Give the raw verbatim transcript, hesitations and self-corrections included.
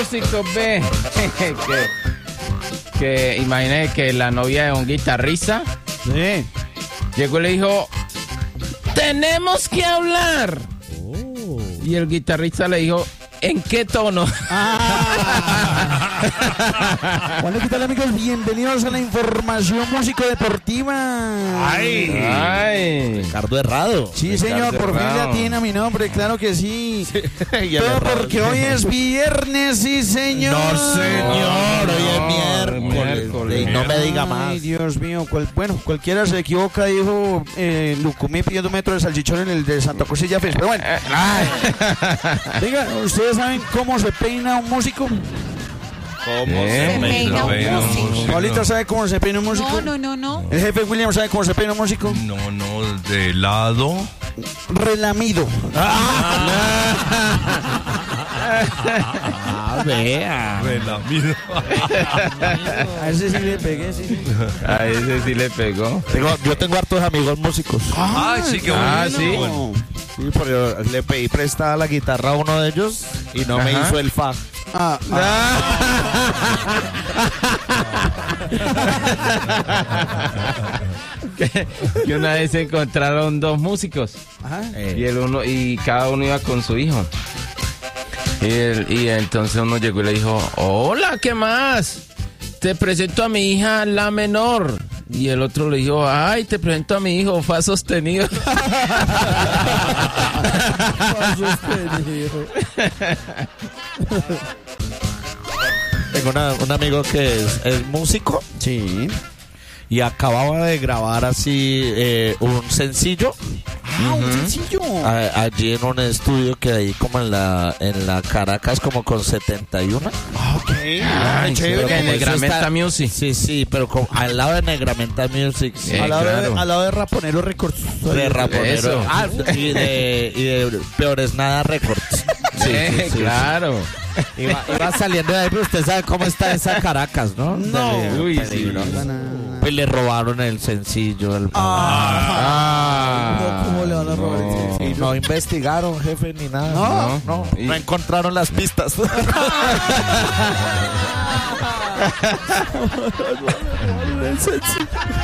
músico, ve, que, que imaginé que la novia de un guitarrista Sí. llegó y le dijo, tenemos que hablar. Oh. Y el guitarrista le dijo, ¿en qué tono? Hola, ¿qué tal, amigos? Bienvenidos a la información músico deportiva. ¡Ay! Ay. Ricardo Herrado. Sí, Ricardo señor, por fin Herrado. le atina mi nombre, claro que sí. Y el Todo Herrado. porque hoy es viernes, sí, señor. No, señor, hoy es miércoles. miércoles. Y no me diga Ay, más. Dios mío, cual- bueno, cualquiera se equivoca, dijo eh, Lucumí pidiendo metro de salchichón en el de Santa Cruz y Jafes, pero bueno. Diga, ¿ustedes saben cómo se peina un músico? ¿Cómo ¿Eh? se peina un músico? Paulita, ¿sabe cómo se peina un músico? No, no, no, no. ¿El jefe William sabe cómo se peina un músico? No, no, de lado. Relamido. Ah, vea. Relamido. A ese sí le pegué, sí. A ese sí le pegó. Tengo- yo tengo hartos amigos músicos. Ay, sí, qué Ah, bueno. sí. Bueno. Sí, porque le pedí prestada la guitarra a uno de ellos y no me Ajá. hizo el fa. Ah, que, que una vez se encontraron dos músicos ajá. y el uno y cada uno iba con su hijo. Y, el- y entonces uno llegó y le dijo, hola, ¿qué más? Te presento a mi hija, la menor. Y el otro le dijo, ay, te presento a mi hijo, fa sostenido. Tengo una- un amigo que es, es músico Sí. y acababa de grabar así eh, un sencillo Ah, un sencillo. a- allí en un estudio que hay como en la en la Caracas como con setenta y uno. Ok. Ay, chévere. que como eso Negramenta está- Music. Sí, sí, pero con- al lado de Negramenta Music. Sí. Eh, al, lado claro. de, al lado de Raponero Records. De Raponero. Eso. Ah, y de, y de Peores Nada Records. Sí, Eh, sí, sí, claro. sí. Iba, iba saliendo de ahí, pero usted sabe cómo está esa Caracas, ¿no? No. Peli- Uy, sí. peligroso. Pues le robaron el sencillo. El... Ah. ¿Cómo le van a robar el No. sencillo? No investigaron, jefe, ni nada. No. no, Y- no encontraron las pistas. El sencillo.